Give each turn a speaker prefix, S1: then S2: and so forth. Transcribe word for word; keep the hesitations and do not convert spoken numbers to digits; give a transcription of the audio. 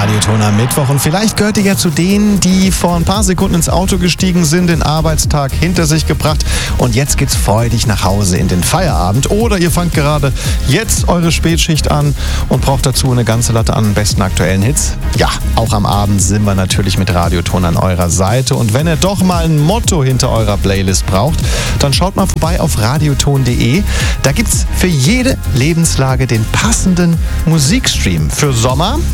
S1: Radioton am Mittwoch und vielleicht gehört ihr ja zu denen, die vor ein paar Sekunden ins Auto gestiegen sind, den Arbeitstag hinter sich gebracht und jetzt geht's freudig nach Hause in den Feierabend. Oder ihr fangt gerade jetzt eure Spätschicht an und braucht dazu eine ganze Latte an besten aktuellen Hits. Ja, auch am Abend sind wir natürlich mit Radioton an eurer Seite und wenn ihr doch mal ein Motto hinter eurer Playlist braucht, dann schaut mal vorbei auf radioton punkt de. Da gibt's für jede Lebenslage den passenden Musikstream. Für Sommer